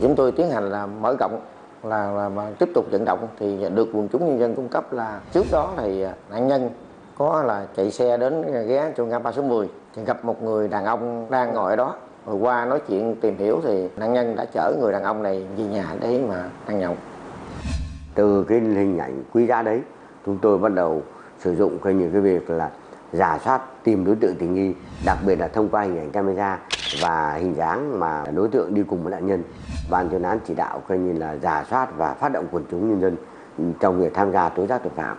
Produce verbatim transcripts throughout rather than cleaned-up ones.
Chúng tôi tiến hành là mở rộng là, là mà tiếp tục vận động thì được quần chúng nhân dân cung cấp là trước đó thì nạn nhân có là chạy xe đến ghé chỗ ngã ba số mười thì gặp một người đàn ông đang ngồi ở đó, rồi qua nói chuyện tìm hiểu thì nạn nhân đã chở người đàn ông này về nhà để mà ăn nhậu. Từ cái hình ảnh quý giá đấy, chúng tôi bắt đầu sử dụng cái những cái việc là rà soát tìm đối tượng tình nghi, đặc biệt là thông qua hình ảnh camera và hình dáng mà đối tượng đi cùng với nạn nhân. Ban chuyên án chỉ đạo coi như là rà soát và phát động quần chúng nhân dân trong việc tham gia tố giác tội phạm.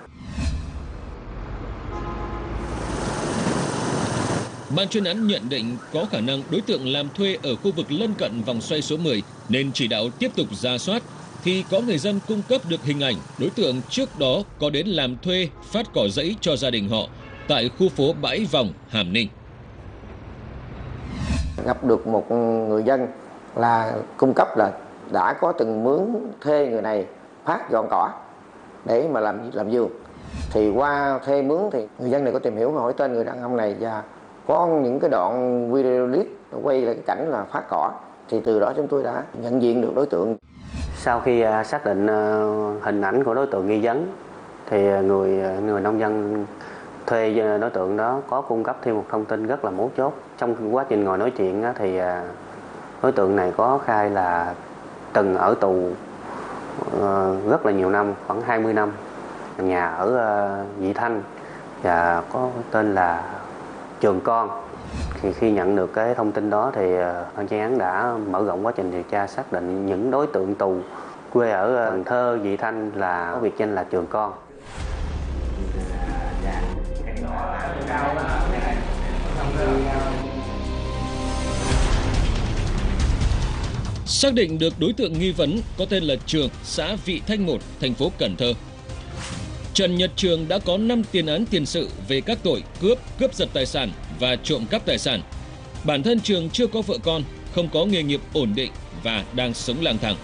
Ban chuyên án nhận định có khả năng đối tượng làm thuê ở khu vực lân cận vòng xoay số mười nên chỉ đạo tiếp tục rà soát thì có người dân cung cấp được hình ảnh đối tượng trước đó có đến làm thuê phát cỏ giấy cho gia đình họ tại khu phố Bãi Vòng, Hàm Ninh. Gặp được một người dân là cung cấp là đã có từng mướn thuê người này phát dọn cỏ để mà làm làm vườn. Thì qua thuê mướn thì người dân này có tìm hiểu và hỏi tên người đàn ông này và có những cái đoạn video clip quay lại cái cảnh là phát cỏ. Thì từ đó chúng tôi đã nhận diện được đối tượng. Sau khi xác định hình ảnh của đối tượng nghi vấn thì người người nông dân thuê đối tượng đó có cung cấp thêm một thông tin rất là mấu chốt. Trong quá trình ngồi nói chuyện thì đối tượng này có khai là từng ở tù rất là nhiều năm, khoảng hai mươi năm, nhà ở Vị Thanh và có tên là Trường Con. Thì khi nhận được cái thông tin đó thì ban chuyên án đã mở rộng quá trình điều tra, xác định những đối tượng tù quê ở Cần Thơ, Vị Thanh là có biệt danh là Trường Con. Xác định được đối tượng nghi vấn có tên là Trường, xã Vị Thanh một, thành phố Cần Thơ. Trần Nhật Trường đã có năm tiền án tiền sự về các tội cướp, cướp giật tài sản và trộm cắp tài sản. Bản thân Trường chưa có vợ con, không có nghề nghiệp ổn định và đang sống lang thang.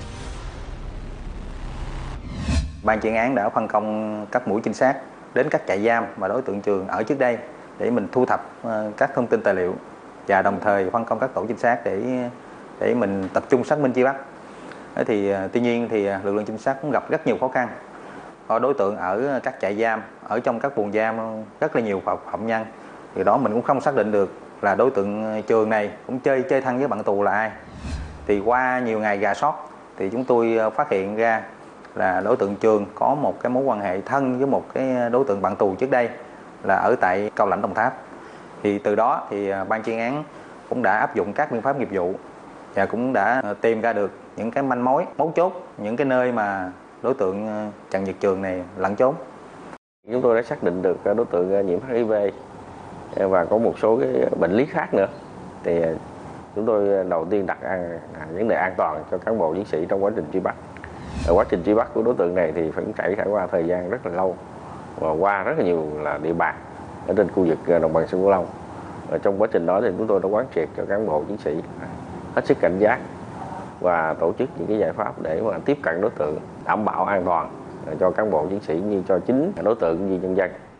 Ban chuyên án đã phân công các mũi trinh sát đến các trại giam mà đối tượng Trường ở trước đây để mình thu thập các thông tin tài liệu và đồng thời phân công các tổ trinh sát để để mình tập trung xác minh truy bắt. Thì tuy nhiên thì lực lượng trinh sát cũng gặp rất nhiều khó khăn. Có đối tượng ở các trại giam, ở trong các buồng giam rất là nhiều phạm nhân. Thì đó mình cũng không xác định được là đối tượng Trường này cũng chơi chơi thân với bạn tù là ai. Thì qua nhiều ngày rà soát thì chúng tôi phát hiện ra là đối tượng Trường có một cái mối quan hệ thân với một cái đối tượng bạn tù trước đây là ở tại Cao Lãnh, Đồng Tháp. Thì từ đó thì ban chuyên án cũng đã áp dụng các biện pháp nghiệp vụ và cũng đã tìm ra được những cái manh mối, mấu chốt, những cái nơi mà đối tượng Trần Nhật Trường này lẩn trốn. Chúng tôi đã xác định được đối tượng nhiễm H I V và có một số cái bệnh lý khác nữa. Thì chúng tôi đầu tiên đặt vấn đề an toàn cho cán bộ chiến sĩ trong quá trình truy bắt. Ở quá trình truy bắt của đối tượng này thì phải trải qua thời gian rất là lâu và qua rất là nhiều là địa bàn ở trên khu vực đồng bằng sông Cửu Long. Ở trong quá trình đó thì chúng tôi đã quán triệt cho cán bộ chiến sĩ hết sức cảnh giác và tổ chức những cái giải pháp để mà tiếp cận đối tượng, đảm bảo an toàn cho cán bộ chiến sĩ như cho chính đối tượng như nhân dân.